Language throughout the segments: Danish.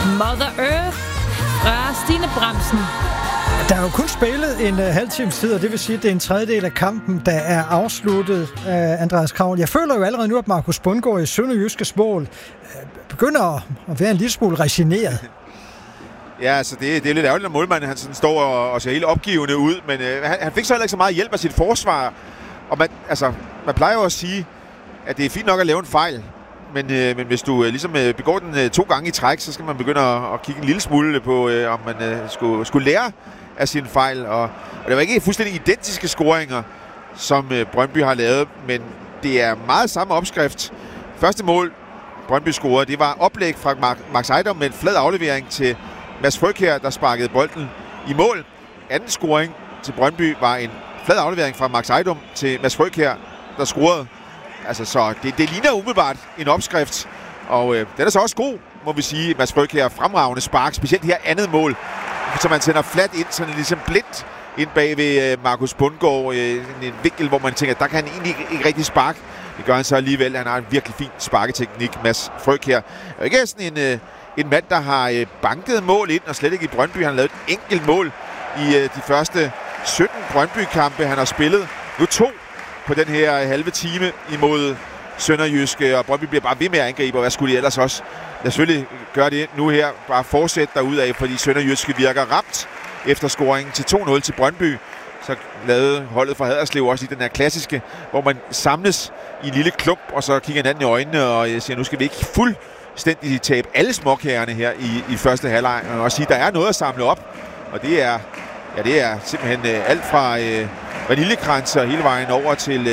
Mother Earth fra Stine Bramsen. Der er jo kun spillet en halv times tid, og det vil sige, at det er en tredjedel af kampen, der er afsluttet af Andreas Kravl. Jeg føler jo allerede nu, at Markus Bundgaard i Sønderjyskes mål begynder at være en lille smule resigneret. Ja, altså det er lidt ærgerligt, når målmanden han sådan står og ser helt opgivende ud, men han fik så heller ikke så meget hjælp af sit forsvar. Og man plejer jo at sige, at det er fint nok at lave en fejl, men hvis du ligesom begår den 2 gange i træk, så skal man begynde at kigge en lille smule på, om man skulle lære af sin fejl. Og det var ikke fuldstændig identiske scoringer, som Brøndby har lavet, men det er meget samme opskrift. Første mål, Brøndby scorede, det var oplæg fra Max Ejdom med en flad aflevering til Mads Frøkjær, der sparkede bolden i mål. Anden scoring til Brøndby var en flad aflevering fra Max Ejdom til Mads Frøkjær, der scorede. Altså, så det ligner umiddelbart en opskrift, og den er så også god, må vi sige. Mads Frøkjær fremragende spark, specielt her andet mål, så man sender flat ind, sådan ligesom blindt ind bag ved Markus Bundgaard, en vinkel, hvor man tænker, der kan han egentlig ikke rigtig sparke. Det gør han så alligevel. Han har en virkelig fin sparketeknik, Mads Frøkjær. Og ikke sådan en mand, der har banket mål ind, og slet ikke i Brøndby. Han har lavet et enkelt mål i de første 17 Brøndby-kampe, han har spillet. Nu 2 på den her halve time imod Sønderjyske, og Brøndby bliver bare ved med at angribe, og hvad skulle de ellers også? Lad os selvfølgelig gøre det nu her. Bare fortsæt derudad, fordi Sønderjyske virker ramt efter scoringen til 2-0 til Brøndby. Så lavede holdet fra Haderslev også i den her klassiske, hvor man samles i en lille klump, og så kigger hinanden i øjnene og siger, nu skal vi ikke fuldstændig tabe alle småkagerne her i første halvleg, og sige, der er noget at samle op, og det er simpelthen alt fra vaniljekranser hele vejen over til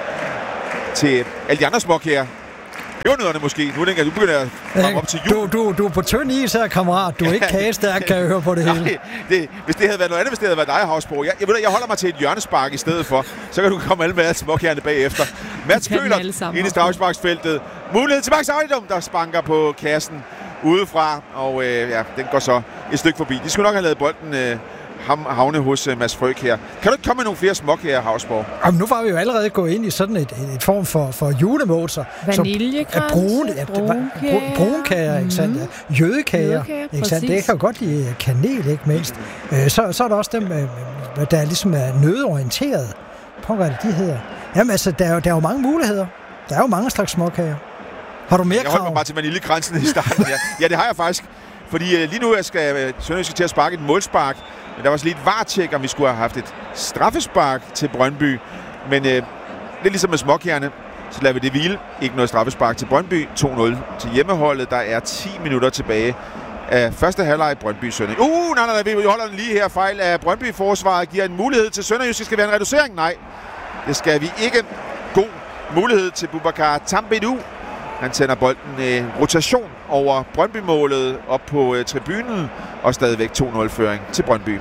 alle de andre småkager. Jordnødderne måske. Nu tænker jeg, du begynder at komme op til jul. Du er på tynd is her, kammerat. Du er ikke kagestærk, kan jeg høre på det hele. Nej, hvis det havde været noget andet, hvis det havde været dig, Havsbro. Jeg holder mig til et hjørnespark i stedet for. Så kan du komme alle med alle småkagerne bagefter. Mats Køhlert inde i straffesparksfeltet. Mulighed til Max Ejdom, der spanker på kassen udefra. Og den går så et stykke forbi. De skulle nok have lavet bolden havne hos Mads Frøkjær. Kan du ikke komme med nogle flere småkager, Havsborg? Jamen, nu var vi jo allerede gået ind i sådan et form for julemål, så vaniljekranse, brunkager, ikke sandt? Jødekager, ikke sandt? Det kan jo godt lide kanel, ikke mindst. Så er der også dem, der ligesom er nødorienteret. På hvad de hedder. Jamen altså, der er jo mange muligheder. Der er jo mange slags småkager. Har du mere krav? Jeg holdt mig bare til vaniljekransen i starten. Ja, det har jeg faktisk. Fordi lige nu skal Sønderjyske til at sparke et målspark. Men der var også lige et VAR-tjek, om vi skulle have haft et straffespark til Brøndby. Men det er ligesom med småkagerne, så lader vi det hvile. Ikke noget straffespark til Brøndby. 2-0 til hjemmeholdet. Der er 10 minutter tilbage af første halvleg Brøndby Sønderjyske. Nej, vi holder den lige her. Fejl af Brøndby-forsvaret giver en mulighed til Sønderjyske. Skal være en reducering? Nej, det skal vi ikke. God mulighed til Boubacar Tambedou. Han sender bolden rotation over Brøndby-målet op på tribunen, og stadigvæk 2-0-føring til Brøndby.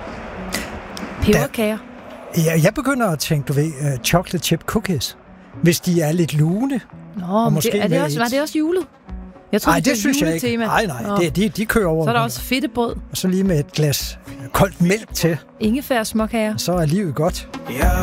Peberkager. Jeg begynder at tænke, chocolate chip cookies. Hvis de er lidt lune. Nå, var det også julet? Jeg tror, det synes jeg ikke. Nej, de kører over. Så er der også fedtebrød. Og så lige med et glas koldt mælk til. Ingefær småkager. Så er livet godt.